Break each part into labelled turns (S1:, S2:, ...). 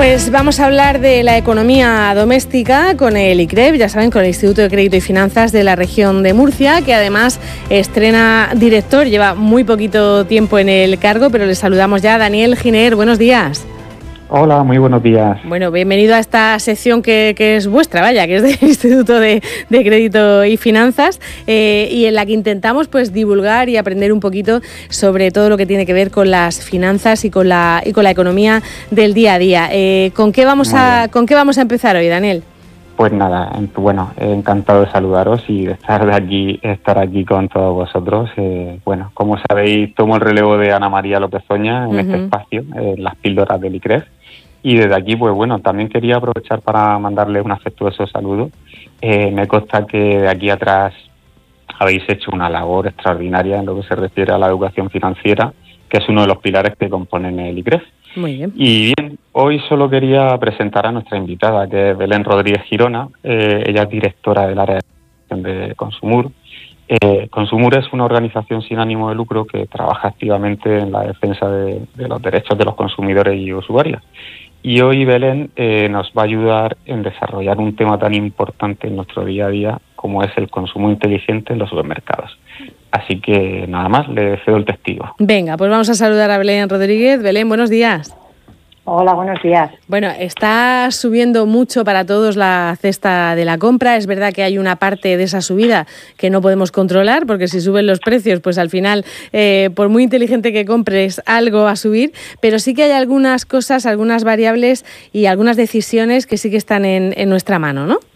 S1: Pues vamos a hablar de la economía doméstica con el ICREF, ya saben, con el Instituto de Crédito y Finanzas de la región de Murcia, que además estrena director, lleva muy poquito tiempo en el cargo, pero le saludamos ya. Daniel Giner, buenos días.
S2: Hola, muy buenos días.
S1: Bueno, bienvenido a esta sección que es vuestra, vaya, que es del Instituto de Crédito y Finanzas, y en la que intentamos pues divulgar y aprender un poquito sobre todo lo que tiene que ver con las finanzas y con la economía del día a día. ¿Con qué vamos a empezar hoy, Daniel?
S2: Pues nada, bueno, encantado de saludaros y de estar aquí con todos vosotros. Bueno, como sabéis, tomo el relevo de Ana María López Oña en este espacio, las píldoras del ICREF. Y desde aquí, pues bueno, también quería aprovechar para mandarles un afectuoso saludo. Me consta que de aquí atrás habéis hecho una labor extraordinaria en lo que se refiere a la educación financiera, que es uno de los pilares que componen el ICREF.
S1: Muy bien.
S2: Y bien, hoy solo quería presentar a nuestra invitada, que es Belén Rodríguez Girona. Ella es directora del área de Consumur. Consumur es una organización sin ánimo de lucro que trabaja activamente en la defensa de los derechos de los consumidores y usuarios. Y hoy Belén nos va a ayudar en desarrollar un tema tan importante en nuestro día a día como es el consumo inteligente en los supermercados. Así que nada más, le cedo el testigo.
S1: Venga, pues vamos a saludar a Belén Rodríguez. Belén, buenos días.
S3: Hola, buenos días.
S1: Bueno, está subiendo mucho para todos la cesta de la compra. Es verdad que hay una parte de esa subida que no podemos controlar, porque si suben los precios, pues al final, por muy inteligente que compres, algo va a subir. Pero sí que hay algunas cosas, algunas variables y algunas decisiones que sí que están en nuestra mano, ¿no?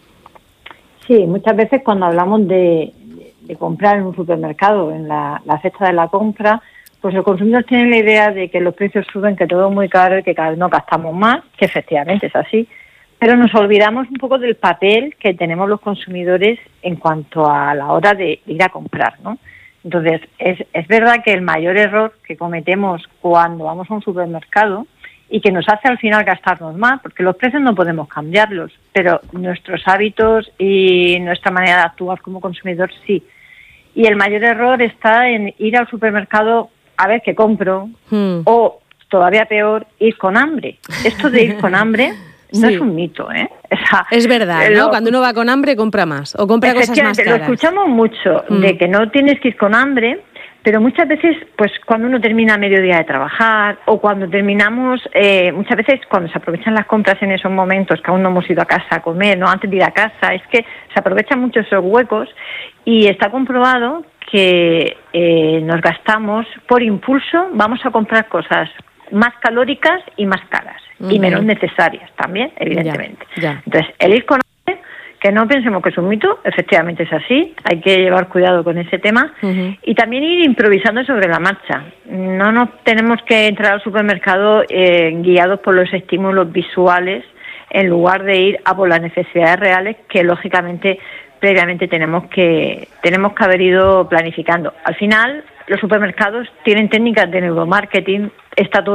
S3: Sí, muchas veces cuando hablamos de comprar en un supermercado, en la cesta de la compra, pues el consumidor tiene la idea de que los precios suben, que todo es muy caro y que cada vez nos gastamos más, que efectivamente es así, pero nos olvidamos un poco del papel que tenemos los consumidores en cuanto a la hora de ir a comprar, ¿no? Entonces, es verdad que el mayor error que cometemos cuando vamos a un supermercado y que nos hace al final gastarnos más, porque los precios no podemos cambiarlos, pero nuestros hábitos y nuestra manera de actuar como consumidor sí. Y el mayor error está en ir al supermercado a ver qué compro, o todavía peor, ir con hambre. Esto de ir con hambre no es un mito, ¿eh?
S1: Es verdad, ¿no? Cuando uno va con hambre compra más, o compra cosas más caras.
S3: Lo escuchamos mucho, de que no tienes que ir con hambre, pero muchas veces, pues cuando uno termina a mediodía de trabajar, o cuando terminamos, muchas veces cuando se aprovechan las compras en esos momentos, que aún no hemos ido a casa a comer, no antes de ir a casa, es que se aprovechan mucho esos huecos, y está comprobado que nos gastamos por impulso, vamos a comprar cosas más calóricas y más caras, y menos necesarias también, evidentemente.
S1: Ya.
S3: Entonces, el ir con hambre, que no pensemos que es un mito, efectivamente es así, hay que llevar cuidado con ese tema, y también ir improvisando sobre la marcha. No nos tenemos que entrar al supermercado guiados por los estímulos visuales, en lugar de ir a por las necesidades reales que, lógicamente, previamente tenemos que haber ido planificando. Al final, los supermercados tienen técnicas de neuromarketing, está todo